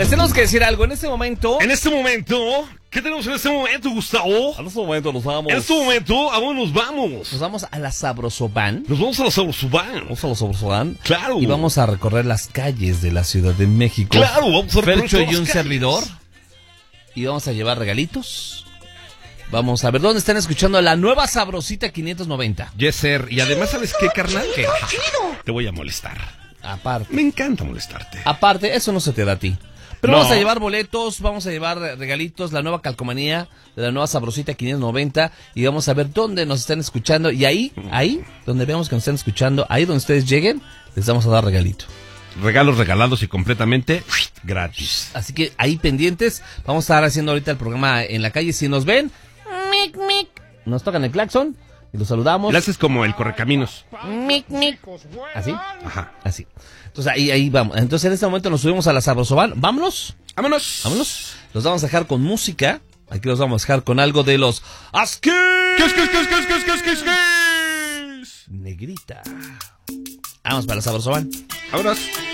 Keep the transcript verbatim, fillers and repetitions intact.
Les tenemos que decir algo en este momento. En este momento, ¿qué tenemos en este momento, Gustavo? En este momento nos vamos. En este momento, ¿a dónde nos vamos? Nos vamos a la Sabrosoban. Nos vamos a la Sabrosoban. Vamos a la Sabrosoban. Claro. Y vamos a recorrer las calles de la Ciudad de México. Claro, vamos a recorrer Fercho todas y un las calles. servidor. Y vamos a llevar regalitos. Vamos a ver dónde están escuchando la nueva Sabrosita quinientos noventa. Yes, sir. Y además, ¿sabes qué, carnal? Que te voy a molestar. Aparte. Me encanta molestarte. Aparte, eso no se te da a ti. Pero No. vamos a llevar boletos, vamos a llevar regalitos, la nueva calcomanía de la nueva Sabrosita quinientos noventa y vamos a ver dónde nos están escuchando. Y ahí, ahí, donde veamos que nos están escuchando, ahí donde ustedes lleguen, les vamos a dar regalito. Regalos regalados y completamente gratis. Así que ahí pendientes, vamos a estar haciendo ahorita el programa en la calle. Si nos ven, mic, mic, nos tocan el claxon y los saludamos. Le haces como el correcaminos. Mic, mic. ¿Así? Ajá. Así. Entonces ahí, ahí vamos. Entonces en este momento nos subimos a la Sabrosoban. Vámonos. Vámonos. Vámonos. Los vamos a dejar con música. Aquí los vamos a dejar con algo de los Asquis. ¿Qué es, qué es, qué es, qué es, qué es, qué es, qué es, qué es? Negrita. Vamos para la Sabrosoban. Vámonos.